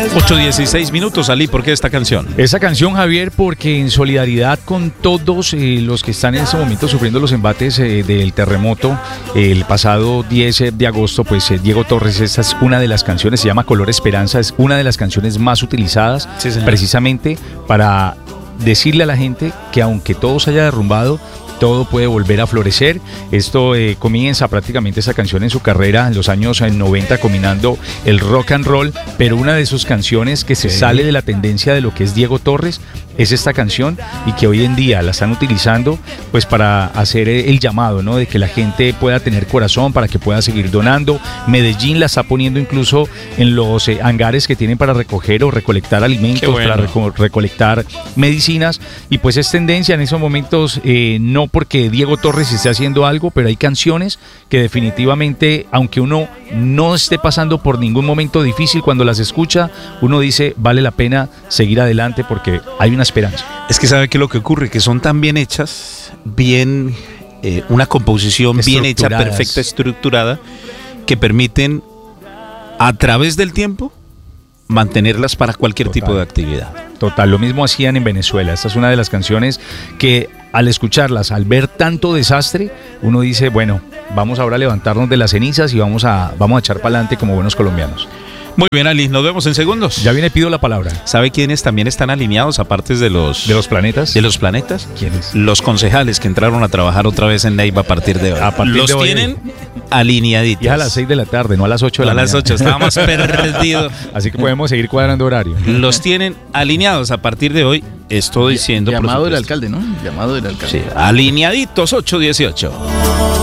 8:16 minutos, Ali, ¿por qué esta canción? Esa canción, Javier, porque en solidaridad con todos los que están en este momento sufriendo los embates del terremoto, el pasado 10 de agosto, pues Diego Torres, esta es una de las canciones, se llama Color Esperanza, es una de las canciones más utilizadas, Sí, señor. precisamente para decirle a la gente que aunque todo se haya derrumbado, todo puede volver a florecer. Esto comienza prácticamente esa canción en su carrera en los años 90 combinando el rock and roll, pero una de sus canciones que se sale de la tendencia de lo que es Diego Torres es esta canción y que hoy en día la están utilizando pues para hacer el llamado, ¿no? De que la gente pueda tener corazón, para que pueda seguir donando. Medellín la está poniendo incluso en los hangares que tienen para recoger o recolectar alimentos, bueno. para recolectar medicinas, y pues es tendencia en esos momentos, no porque Diego Torres esté haciendo algo, pero hay canciones que definitivamente, aunque uno no esté pasando por ningún momento difícil, cuando las escucha, uno dice, vale la pena seguir adelante porque hay una esperanza. Es que sabe que lo que ocurre, que son tan bien hechas, bien, una composición bien hecha, Estructuradas. perfecta, estructurada, que permiten a través del tiempo mantenerlas para cualquier Total. tipo de actividad. Total, lo mismo hacían en Venezuela. Esta es una de las canciones que al escucharlas, al ver tanto desastre, uno dice, bueno, vamos ahora a levantarnos de las cenizas y vamos a echar para adelante como buenos colombianos. Muy bien, Ali, nos vemos en segundos. Ya viene, pido la palabra. ¿Sabe quiénes también están alineados, aparte de los planetas? de los planetas? ¿Quiénes? Los concejales que entraron a trabajar otra vez en Neiva a partir de hoy. A partir los de hoy. tienen alineaditos. Y a las 6 de la tarde, no a las 8 de la A las mañana. 8, estábamos perdidos. Así que podemos seguir cuadrando horario. Los tienen alineados a partir de hoy. Estoy diciendo, por Llamado del supuesto. alcalde, ¿no? Llamado del alcalde. Sí, alineaditos 8:18.